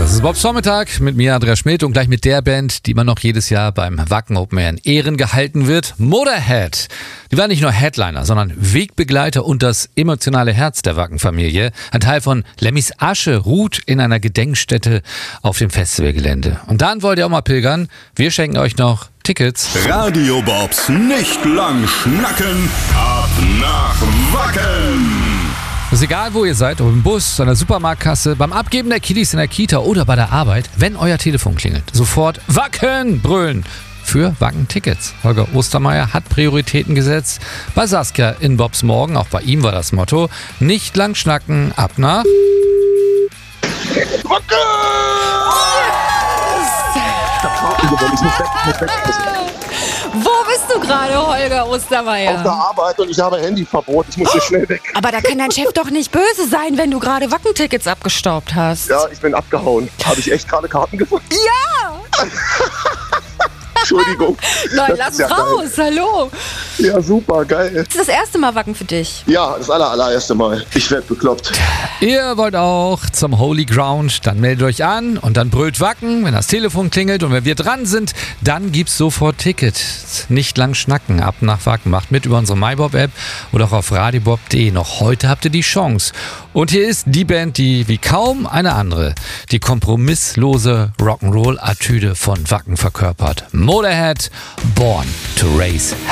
Das ist Bobs Vormittag mit mir, Andreas Schmidt, und gleich mit der Band, die immer noch jedes Jahr beim Wacken Open Air in Ehren gehalten wird, Motorhead. Die waren nicht nur Headliner, sondern Wegbegleiter und das emotionale Herz der Wacken-Familie. Ein Teil von Lemmys Asche ruht in einer Gedenkstätte auf dem Festivalgelände. Und dann wollt ihr auch mal pilgern? Wir schenken euch noch Tickets. Radio Bobs nicht lang schnacken, ab nach Wacken. Es ist egal, wo ihr seid, ob im Bus, an der Supermarktkasse, beim Abgeben der Kiddies in der Kita oder bei der Arbeit, wenn euer Telefon klingelt, sofort Wacken brüllen. Für Wacken-Tickets. Holger Ostermeier hat Prioritäten gesetzt. Bei Saskia in Bobs Morgen, auch bei ihm war das Motto, nicht lang schnacken, ab nach Wacken! Wo bist du gerade, Holger Ostermeier? Auf der Arbeit und ich habe Handyverbot. Ich muss hier schnell weg. Aber da kann dein Chef doch nicht böse sein, wenn du gerade Wackentickets abgestaubt hast. Ja, ich bin abgehauen. Habe ich echt gerade Karten gefunden? Ja! Entschuldigung. Nein, Das lass ist ja raus, hallo. Ja, super, geil. Das ist das erste Mal Wacken für dich. Ja, das allererste Mal. Ich werde bekloppt. Ihr wollt auch zum Holy Ground, dann meldet euch an und dann brüllt Wacken, wenn das Telefon klingelt, und wenn wir dran sind, dann gibt's sofort Tickets. Nicht lang schnacken, ab nach Wacken. Macht mit über unsere MyBob-App oder auch auf radiobob.de. Noch heute habt ihr die Chance. Und hier ist die Band, die wie kaum eine andere die kompromisslose Rock'n'Roll-Attitüde von Wacken verkörpert. Motorhead, Born to Raise